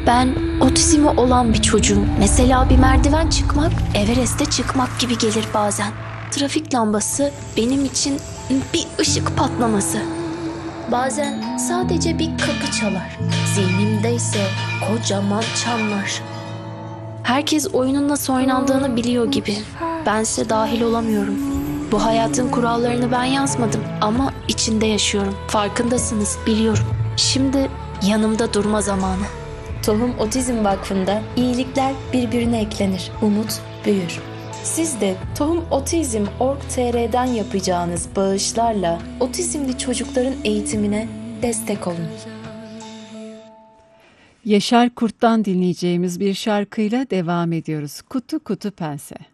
Ben otizmi olan bir çocuğum. Mesela bir merdiven çıkmak, Everest'e çıkmak gibi gelir bazen. Trafik lambası benim için bir ışık patlaması. Bazen sadece bir kapı çalar. Zihnimde ise kocaman çanlar. Herkes oyunun nasıl oynandığını biliyor gibi. Bense dahil olamıyorum. Bu hayatın kurallarını ben yazmadım ama içinde yaşıyorum. Farkındasınız, biliyorum. Şimdi yanımda durma zamanı. Tohum Otizm Vakfı'nda iyilikler birbirine eklenir, umut büyür. Siz de tohumotizm.org.tr'den yapacağınız bağışlarla otizmli çocukların eğitimine destek olun. Yaşar Kurt'tan dinleyeceğimiz bir şarkıyla devam ediyoruz. Kutu Kutu Pense.